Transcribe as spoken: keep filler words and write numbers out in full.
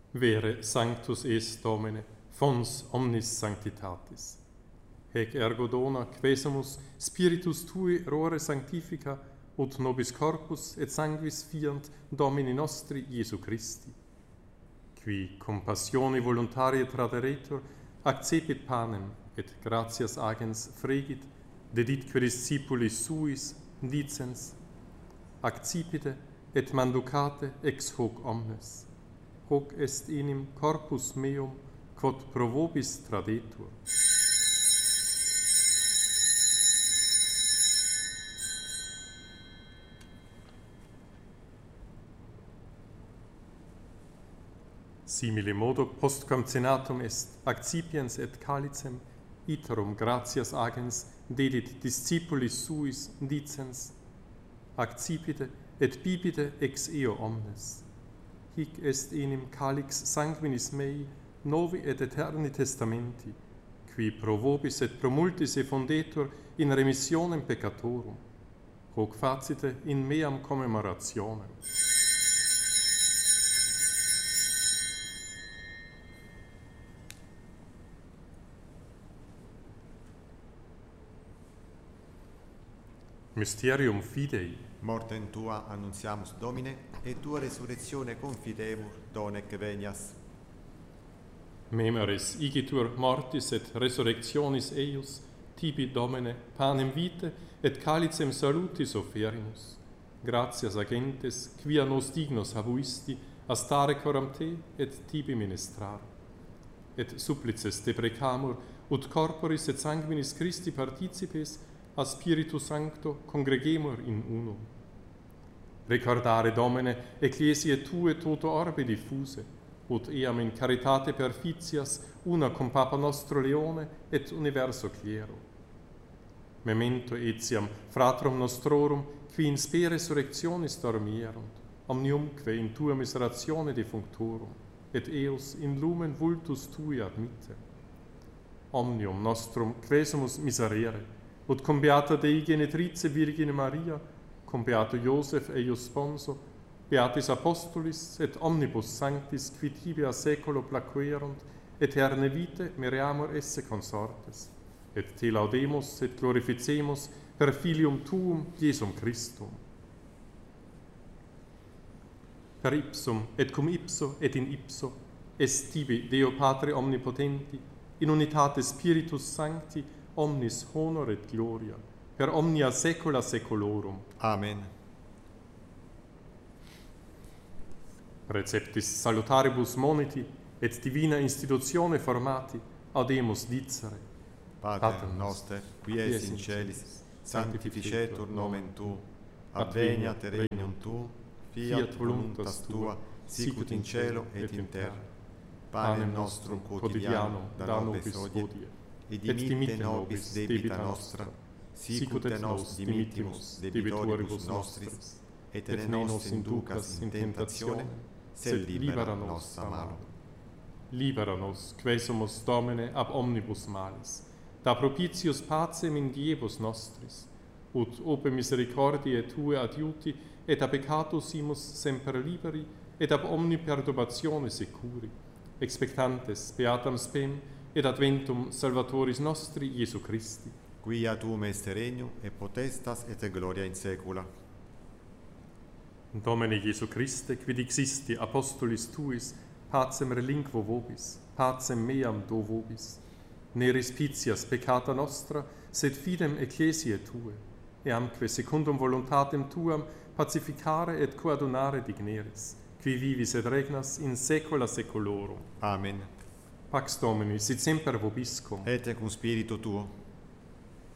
Vere sanctus est Domine, fons omnis sanctitatis. Hec ergo dona quesamus spiritus tui rore sanctifica, ut nobis corpus et sanguis fiant Domini nostri Iesu Christi. Qui compassione voluntaria traderetur, accepit panem, et gratias agens fregit, deditque discipulis suis, dicens, accipite et manducate ex hoc omnes. Hoc est enim corpus meum, quod pro vobis tradetur. Simile modo postquam cenatum est accipiens et calicem, iterum gratias agens dedit discipulis suis dicens, accipite et bibite ex eo omnes. Hic est enim calix sanguinis mei, novi et eterni testamenti, qui pro vobis et pro multis effundetur in remissionem peccatorum. Hoc facite in meam commemorationem. Mysterium Fidei. Mortem tua annunziamus, Domine, et tua resurrectione confidemur, donec venias. Memoris igitur mortis et resurrectionis eius, tibi Domine, panem vitae et calicem salutis offerimus. Gratias agentes, quia nos dignos habuisti, a stare coram te et tibi ministrare. Et supplices te precamur, ut corporis et sanguinis Christi participes, a Spiritu Sancto congregemur in unum. Recordare, Domine, ecclesiae Tue toto orbe diffuse, ut eam in caritate perficias una cum Papa nostro Leone et universo clero. Memento etiam fratrum nostrorum, qui in spe resurrectionis dormierunt, omniumque in Tua miseratione defunctorum, et eos in lumen vultus Tui admitte. Omnium nostrum quesumus miserere, ut cum beata Dei Genetrice Virgine Maria, cum beato Iosef eius sponso, beatis apostolis et omnibus sanctis qui tibi a seculo placuerunt, eterne vitae mereamur esse consortes, et te laudemus et glorificemus per filium tuum Iesum Christum. Per ipsum et cum ipso et in ipso est tibi Deo Patre omnipotenti, in unitate Spiritus Sancti, omnis honor et gloria, per omnia saecula saeculorum. Amen. Preceptis salutaribus moniti et divina institutione formati, audemus dicere. Pater noster, qui es in celis, sanctificetur nomen tu, adveniat regnum tu, fiat voluntas tua, sicut in cielo et in terra. Panem nostrum quotidianum da nobis hodie, et dimitte nobis debita nostra, sicut et nos dimittimus debitoribus nostris, et ne nos inducas in tentationem, sed libera nos a malo. Libera nos, quesumus Domine ab omnibus malis, da propitius pacem in diebus nostris, ut ope misericordiae Tue adiuti, et a peccatus imus semper liberi, et ab omni perturbatione securi, expectantes beatam spem, et adventum Salvatoris nostri Iesu Christi. Quia tuum est regnum et potestas et gloria in saecula. Domine Iesu Christe, quid existi apostolis Tuis, pacem relinquo vobis, pacem meam do vobis. Ne respicias peccata nostra, sed fidem ecclesiae Tue, eamque secundum voluntatem Tuam pacificare et coadunare digneris, qui vivis et regnas in saecula saeculorum. Amen. Pax Domini, sit semper vobiscum. Et cum spiritu tuo.